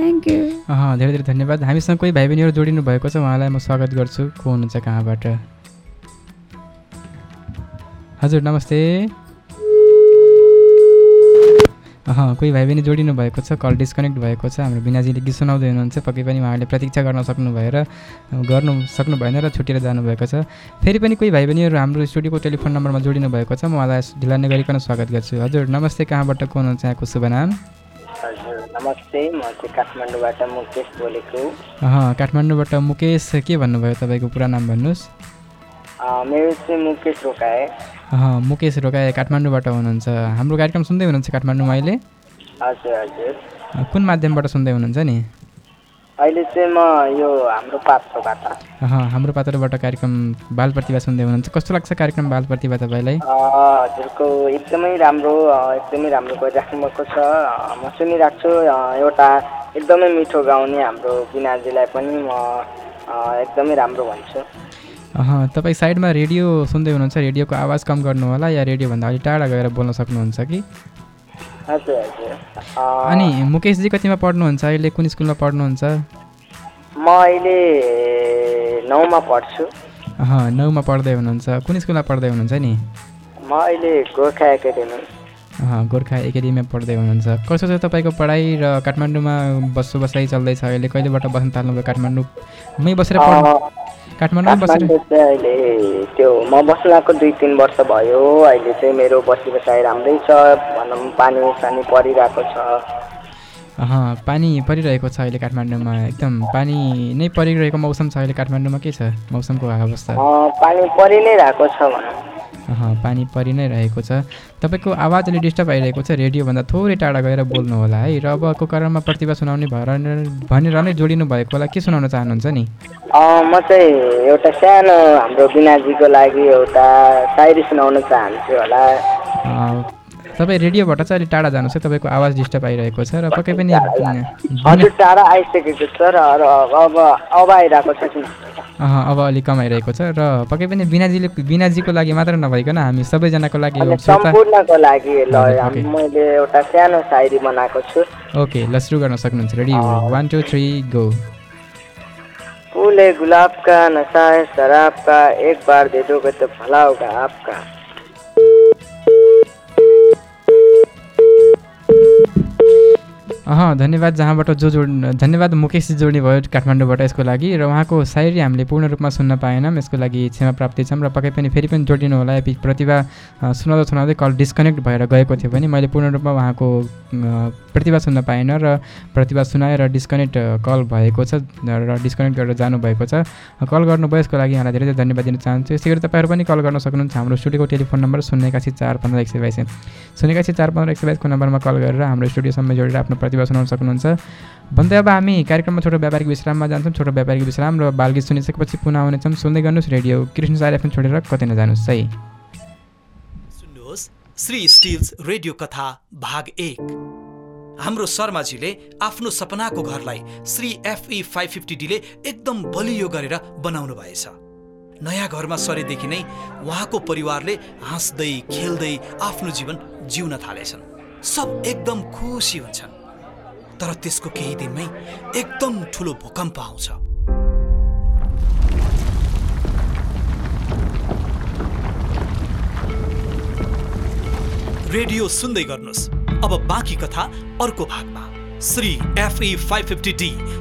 Thank you. धेरै धेरै धन्यवाद। हामीसँग कोही भाइ बहिनीहरू जोडिनु भएको छ, उहाँलाई म स्वागत गर्छु। को हुनुहुन्छ कहाँबाट? हजुर नमस्ते। कोही भाइ बहिनी जोडिनु भएको छ, कल डिस्कनेक्ट भएको छ। हाम्रो बिनाजीले गीत सुनाउँदै हुनुहुन्छ, पक्कै पनि उहाँले प्रतीक्षा गर्न सक्नु भएन र छुटेर जानुभएको छ। फेरि पनि कोही भाइ बहिनीहरू हाम्रो स्टुडियोको टेलिफोन नम्बरमा जोडिनु भएको छ, म उहाँलाई ढिला नगरिकन स्वागत गर्छु। हजुर नमस्ते, कहाँबाट को हुनुहुन्छ, यहाँको शुभ नाम? हजुर नमस्ते, म चाहिँ काठमाडौँबाट मुकेश बोलेको। काठमाडौँबाट मुकेश, के भन्नुभयो तपाईँको पुरा नाम भन्नुहोस्? मेरो चाहिँ मुकेश रोकाए। मुकेश रोकाए, काठमाडौँबाट हुनुहुन्छ। हाम्रो कार्यक्रम सुन्दै हुनुहुन्छ काठमाडौँमा अहिले? हजुर हजुर। कुन माध्यमबाट सुन्दै हुनुहुन्छ नि? अहिले चाहिँ म यो हाम्रो पात्रोबाट। हाम्रो पात्रोबाट कार्यक्रम बाल प्रतिभा सुन्दै हुनुहुन्छ। कस्तो लाग्छ कार्यक्रम बाल प्रतिभा तपाईँलाई? हजुरको एकदमै राम्रो गरिराख्नु भएको छ। म सुनिरहेको छु। एउटा एकदमै मिठो गाउने हाम्रो बिनाजीलाई पनि म एकदमै राम्रो भन्छु। तपाईँ साइडमा रेडियो सुन्दै हुनुहुन्छ, रेडियोको आवाज कम गर्नु होला या रेडियोभन्दा अलिक टाढा गएर बोल्न सक्नुहुन्छ कि? हजुर हजुर। अनि मुकेशजी कतिमा पढ्नुहुन्छ अहिले, कुन स्कुलमा पढ्नुहुन्छ? म अहिले 9मा पढ्छु। 9मा पढ्दै हुनुहुन्छ। कुन स्कुलमा पढ्दै हुनुहुन्छ नि? म अहिले गोर्खा एकाडेमीमा पढ्दै हुनुहुन्छ। कस्तो छ तपाईँको पढाइ र काठमाडौँमा बसाइ चल्दैछ अहिले? कहिलेबाट बस्न थाल्नुभयो? काठमाडौँमै बसेर अहिले त्यो म बस्न लागेको 2-3 वर्ष भयो। अहिले चाहिँ मेरो बसाइ राम्रै छ भनौँ। पानी परिरहेको छ। पानी परिरहेको छ अहिले काठमाडौँमा? एकदम पानी नै परिरहेको मौसम छ अहिले काठमाडौँमा? के छ मौसमको अवस्था? पानी परि नै रहेको छ भनौँ। पानी परि नै रहेको छ। तपाईँको आवाज अलि डिस्टर्ब आइरहेको छ, रेडियोभन्दा थोरै टाढा गएर बोल्नु होला है। र अबको क्रममा प्रतिभा सुनाउने भनेर नै जोडिनु भएको होला, के सुनाउन चाहनुहुन्छ नि? म चाहिँ एउटा सानो हाम्रो बिनाजीको लागि एउटा सायरी सुनाउन चाहन्छु होला। तपाईँ रेडियोबाट चाहिँ अलिक टाढा जानुहोस् है, तपाईँको आवाज डिस्टर्ब आइरहेको छ। र पक्कै पनि हजुर टाढा आइसकेको छ र अब आइरहेको छ। अब अलिक कम आइरहेको छ। र पक्कै पनि बिनाजीको लागि मात्र नभइकन हामी सबैजनाको लागि सम्पूर्णको लागि मैले एउटा सानो सायरी बनाएको छु। ओके, ल सुरु गर्न सक्नुहुन्छ। Ready 1 2 3 go. फूले गुलाब का नशा है शराब का, एक बार दे दोगे तो भला होगा आपका। धन्यवाद जहाँबाट धन्यवाद मुकेशजी जोड्ने भयो काठमाडौँबाट यसको लागि। र उहाँको सायरी हामीले पूर्ण रूपमा सुन्न पाएनौँ, यसको लागि क्षमा प्राप्ति छौँ। र पक्कै पनि फेरि पनि जोडिनु होला। प्रतिभा सुनाउँदै कल डिस्कनेक्ट भएर गएको थियो भने मैले पूर्ण रूपमा उहाँको प्रतिभा सुन्न पाएन र प्रतिभा सुनाएर डिस्कनेक्ट कल भएको छ र डिस्कनेक्ट गरेर जानुभएको छ। कल गर्नुभयो यसको लागि यहाँलाई धेरै धेरै धन्यवाद दिन चाहन्छु। यसै गरी तपाईँहरू पनि कल गर्न सक्नुहुन्छ। हाम्रो स्टुडियोको टेलिफोन नम्बर 0814515 0814515 नम्बरमा कल गरेर हाम्रो स्टुडियोसम्म जोडेर आफ्नो प्रतिभा सुनाउन सक्नुहुन्छ। भन्दै अब हामी कार्यक्रममा छोटो व्यापारिक विश्राममा जान्छौँ। छोटो व्यापारिक विश्राम र बालगीत सुनिसकेपछि पुनः आउनेछौँ। सुन्दै गर्नुहोस् रेडियो कृष्ण सार एफएम छोडेर कतै नजानुहोस् है। सुन्नुहोस् श्री स्टिल्स रेडियो कथा भाग 1। हाम्रो शर्माजीले आफ्नो सपनाको घरलाई श्री FE 550Dले एकदम बलियो गरेर बनाउनु भएछ। नयाँ घरमा सरेदेखि नै उहाँको परिवारले हाँस्दै खेल्दै आफ्नो जीवन जिउन थालेछन्। सब एकदम खुसी हुन्छन्। तर त्यसको केही दिनमै एकदम ठुलो भूकम्प आउँछ। रेडियो सुन्दै गर्नुहोस्। अब बाँकी कथा अर्को भागमा। Shri FE 550D